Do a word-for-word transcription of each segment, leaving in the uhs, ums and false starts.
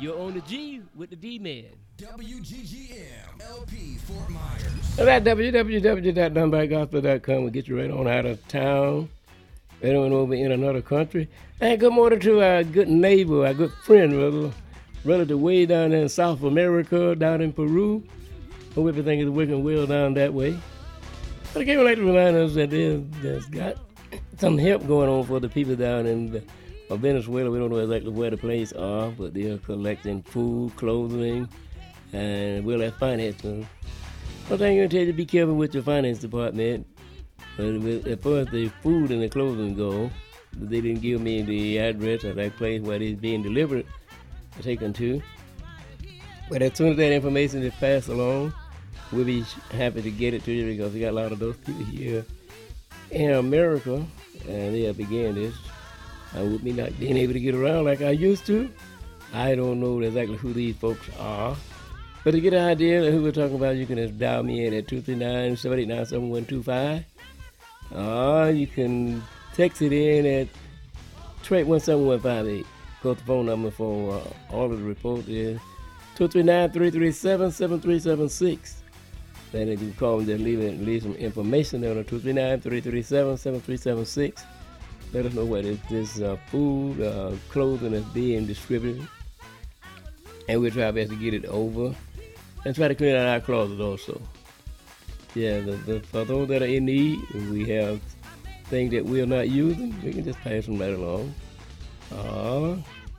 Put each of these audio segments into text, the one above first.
You're on the G with the D-Man. W G G M L P Fort Myers. Well, that w w w dot dunbar gospel dot com will get you right on out of town, right on over in another country. And good morning to our good neighbor, our good friend, rather, relative way down there in South America, down in Peru. Hope everything is working well down that way. But again, I'd like to remind us that there's, there's got some help going on for the people down in the, uh, Venezuela. We don't know exactly where the place are, but they're collecting food, clothing, and well, that finance. Uh, one thing I'm going to tell you, be careful with your finance department. But with, as far as the food and the clothing go, they didn't give me the address of that place where it's being delivered, taken to. But as soon as that information is passed along, we'll be happy to get it to you because we got a lot of those people here in America, and they have began this. And with me not being able to get around like I used to, I don't know exactly who these folks are. But to get an idea of who we're talking about, you can just dial me in at two three nine, seven eight nine, seven one two five. Or you can text it in at two eight one, seven one five eight. Of course, the phone number for uh, all of the reports is two three nine, three three seven, seven three seven six. Then if you call them, just leave, it, leave some information there on two three nine, three three seven, seven three seven six. Let us know where this, this uh, food, uh, clothing is being distributed. And we'll try our best to get it over. And try to clean out our closet also. Yeah, the, the, for those that are in need, we have things that we're not using, we can just pass them right along. Uh,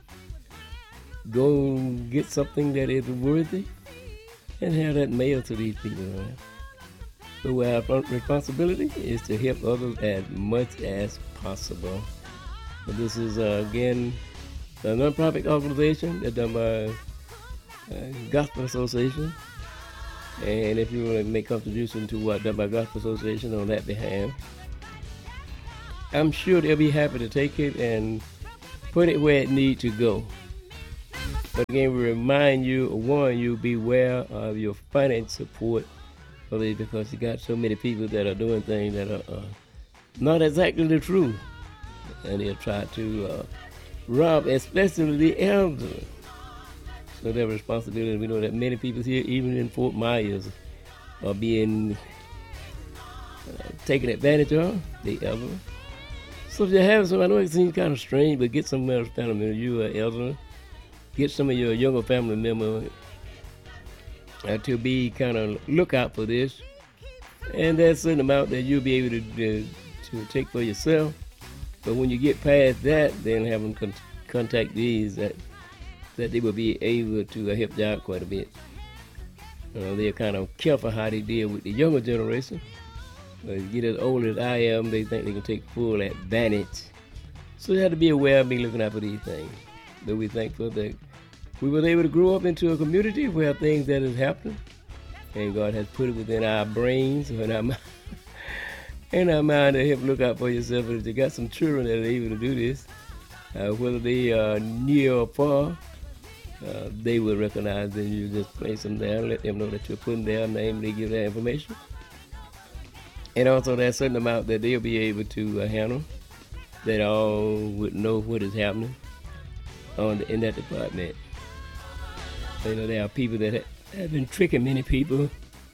go get something that is worthy and have that mailed to these people. Right? So our responsibility is to help others as much as possible. But this is, uh, again, a nonprofit organization that's done by uh, Gospel Association. And if you want to make contribution to what done by Gospel Association on that behalf, I'm sure they'll be happy to take it and put it where it needs to go. But again, we remind you, warn you, beware of your finance support for this because you got so many people that are doing things that are uh, not exactly the truth. And they'll try to uh, rob, especially the elderly. So their responsibility, we know that many people here, even in Fort Myers, are being uh, taken advantage of, the elderly. So if you have some, I know it seems kind of strange, but get some other family member, you are elderly, get some of your younger family members uh, to be kind of look out for this. And there's a certain amount that you'll be able to, to, to take for yourself. But when you get past that, then have them con- contact these that that they will be able to uh, help you out quite a bit. Uh, they're kind of careful how they deal with the younger generation. But you get as old as I am, they think they can take full advantage. So you have to be aware of me looking out for these things. But we're thankful that we were able to grow up into a community where things that is happening, and God has put it within our brains and our mind, and our mind to help look out for yourself. But if you got some children that are able to do this, uh, whether they are near or far, Uh, they will recognize that you just place them down, let them know that you're putting their name, they give their information. And also there's a certain amount that they'll be able to uh, handle, that all would know what is happening on the, in that department. So, you know, there are people that ha- have been tricking many people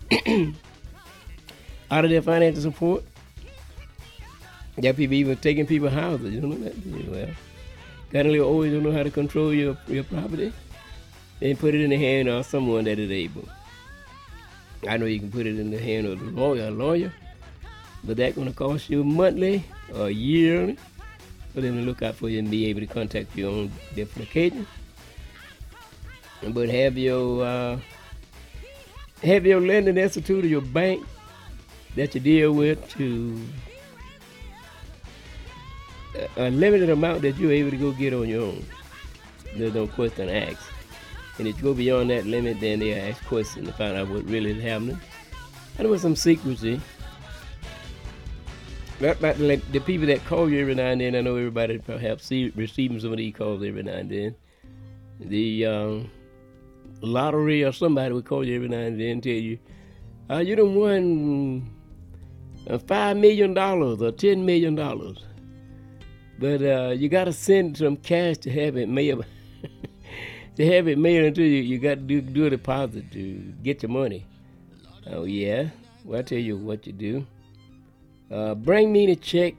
out of their financial support. There are people even taking people's houses, you don't know that? Well, got a little old, you don't know how to control your, your property. And put it in the hand of someone that is able. I know you can put it in the hand of the lawyer, a lawyer, but that's going to cost you monthly or yearly for them to look out for you and be able to contact you on different occasions. But have your uh, have your lending institute or your bank that you deal with to a limited amount that you're able to go get on your own. There's no question asked. And if you go beyond that limit, then they ask questions to find out what really is happening. And there was some secrecy. About the, the people that call you every now and then, I know everybody perhaps see, receiving some of these calls every now and then. The um, lottery or somebody would call you every now and then and tell you, uh, you done won uh, five million dollars or ten million dollars. But uh, you got to send some cash to have it mailed. to have it mailed to you, you got to do, do a deposit to get your money. Oh, yeah. Well, I'll tell you what you do. Uh, bring me the check,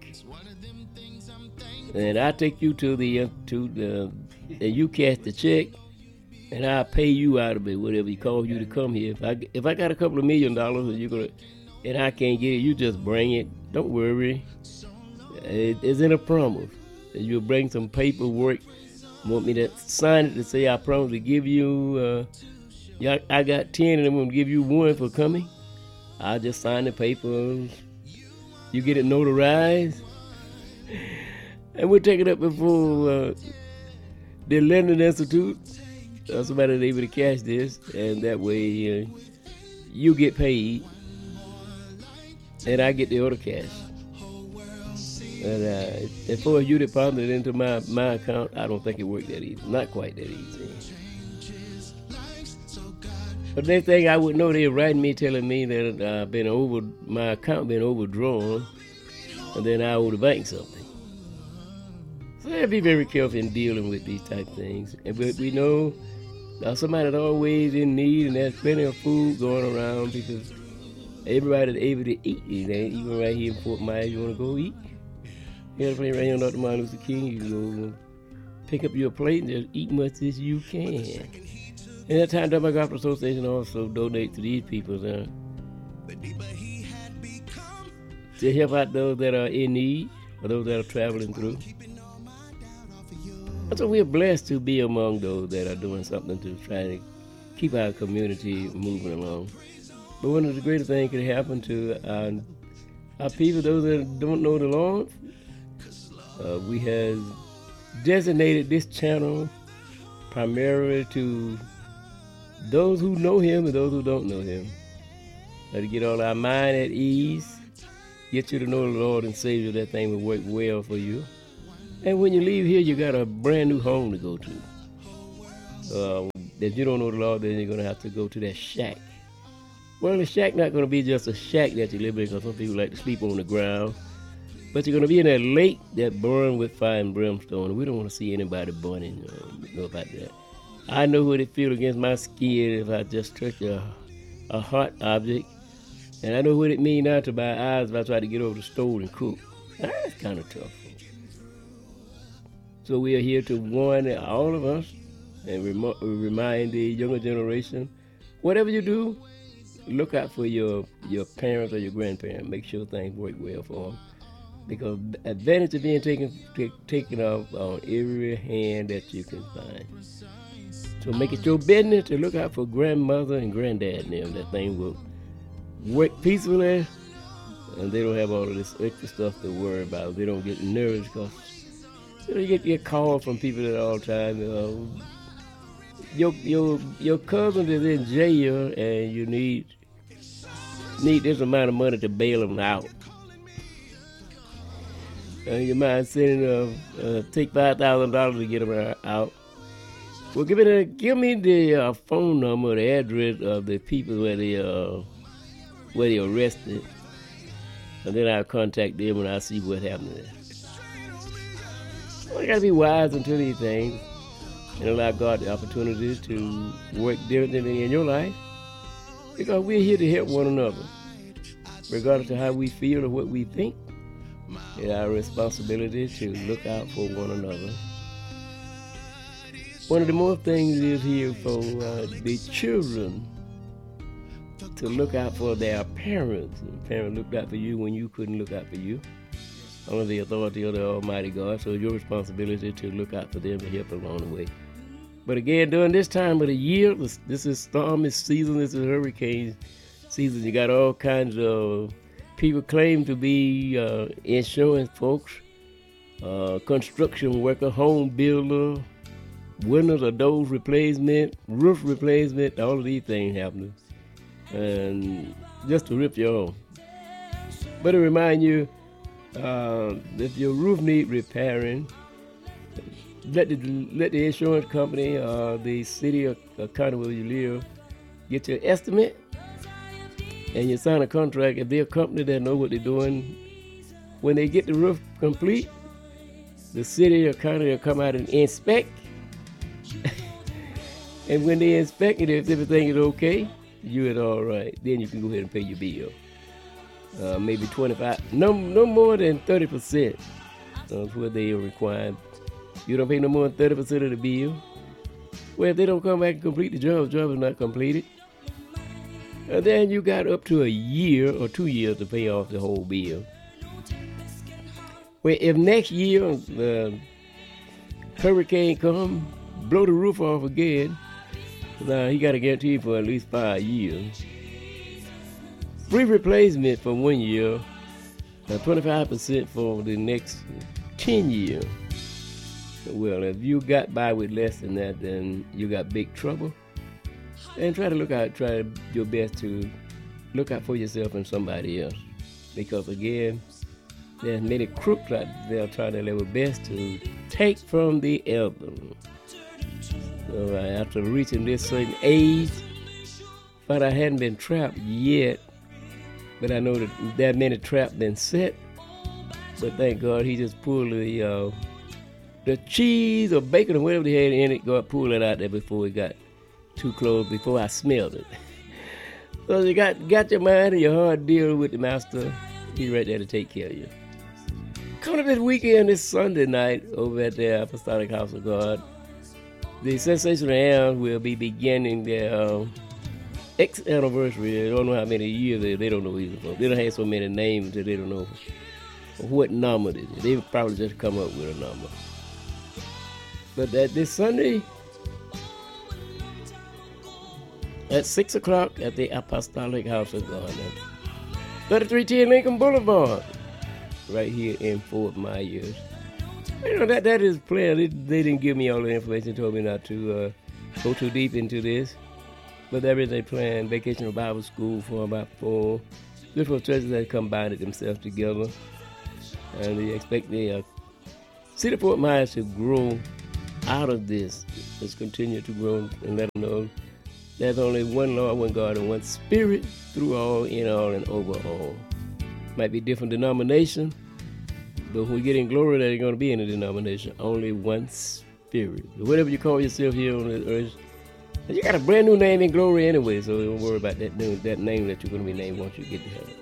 and I'll take you to the, uh, to the, and you cash the check, and I'll pay you out of it, whatever you call you to come here. If I, if I got a couple of million dollars and, you're gonna, and I can't get it, you just bring it. Don't worry. It, it's in a promise. You'll bring some paperwork. Want me to sign it to say I promise to give you, uh, yeah, I got ten and I'm going to give you one for coming. I'll just sign the papers. You get it notarized. And we'll take it up before uh, the Lending Institute. Uh, somebody that's able to cash this. And that way uh, you get paid. And I get the other cash. And uh, as far as you deposit it into my, my account, I don't think it worked that easy. Not quite that easy. But next thing I would know, they're writing me telling me that I've been over, my account been overdrawn, and then I owe the bank something. So I have to be very careful in dealing with these type of things. And but we know uh, somebody that's always in need, and there's plenty of food going around because everybody's able to eat. Even right here in Fort Myers, you want to go eat? You got a place right here on Doctor Martin Luther King. You can go pick up your plate and just eat much as you can. And that time, Double Gospel Association also donate to these people uh, to help out those that are in need or those that are traveling through. So we're blessed to be among those that are doing something to try to keep our community moving along. But one of the greatest things that can happen to our, our people, those that don't know the Lord, Uh, we have designated this channel primarily to those who know him and those who don't know him. Uh, to get all our mind at ease, get you to know the Lord and Savior, that thing will work well for you. And when you leave here, you got a brand new home to go to. Uh, if you don't know the Lord, then you're going to have to go to that shack. Well, the shack not going to be just a shack that you live in, because some people like to sleep on the ground. But you're going to be in that lake that burn with fire and brimstone. We don't want to see anybody burning. You know about that. I know what it feels against my skin if I just touch a, a hot object. And I know what it means now to my eyes if I try to get over the stove and cook. That's kind of tough. So we are here to warn all of us and rem- remind the younger generation, whatever you do, look out for your, your parents or your grandparents. Make sure things work well for them. Because advantage of being taken t- taken off on every hand that you can find. So make it your business to look out for grandmother and granddad and them. That thing will work peacefully, and they don't have all of this extra stuff to worry about. They don't get nervous because you know, you get get calls from people at all times. Uh, your your your cousin is in jail, and you need need this amount of money to bail them out. Uh, you mind sending uh, uh, take five thousand dollars to get them out? Well, give me the give me the uh, phone number, the address of the people where they uh where they arrested, and then I'll contact them and I'll see what happened there. Well, you gotta be wise into these things and allow God the opportunity to work differently in your life, because we're here to help one another, regardless of how we feel or what we think. It's our responsibility to look out for one another. One of the more things is here for uh, the children to look out for their parents. And parents looked out for you when you couldn't look out for you. Under the authority of the Almighty God, so it's your responsibility to look out for them and help along the way. But again, during this time of the year, this, this is stormy season, this is hurricane season. You got all kinds of people claim to be uh, insurance folks, uh, construction worker, home builder, windows or doors replacement, roof replacement, all of these things happening. And just to rip you off. But to remind you, uh, if your roof need repairing, let the, let the insurance company or the city or, or county where you live get your estimate, and you sign a contract. If they're a company that know what they're doing, when they get the roof complete, the city or county will come out and inspect. And when they inspect it, if everything is okay, you're all right. Then you can go ahead and pay your bill. Uh, maybe twenty-five, no, no more than thirty percent of what they are required. You don't pay no more than thirty percent of the bill. Well, if they don't come back and complete the job, the job is not completed. And then you got up to a year or two years to pay off the whole bill. Well, if next year the hurricane come, blow the roof off again, now he got a guarantee for at least five years. Free replacement for one year, uh, twenty-five percent for the next ten years. Well, if you got by with less than that, then you got big trouble. And try to look out, try your best to look out for yourself and somebody else. Because again, there's many crooks out there trying their level best to take from the elder. So uh, after reaching this certain age, but I hadn't been trapped yet, but I know that that many traps been set. But thank God he just pulled the uh, the cheese or bacon or whatever they had in it, God pulled it out there before it got too close, before I smelled it. So you got got your mind and your heart deal with the master. He's right there to take care of you. Coming up this weekend, this Sunday night, over at the Apostolic House of God, the Sensational Ants will be beginning their uh, X anniversary. I don't know how many years they, they don't know either. They don't have so many names that they don't know what number it is. They probably just come up with a number. But that this Sunday, at six o'clock at the Apostolic House of God, thirty-three ten Lincoln Boulevard, right here in Fort Myers. You know, that, that is planned. They, they didn't give me all the information, told me not to uh, go too deep into this. But there is a planned Vacational Bible School for about four different churches that combined themselves together. And they expect the uh, City of Fort Myers to grow out of this. Just continue to grow and let them know there's only one Lord, one God, and one Spirit through all, in all, and over all. Might be different denomination, but when we get in glory, there ain't going to be any denomination. Only one Spirit. Whatever you call yourself here on the earth, you got a brand new name in glory anyway, so don't worry about that new, that name that you're going to be named once you get to heaven.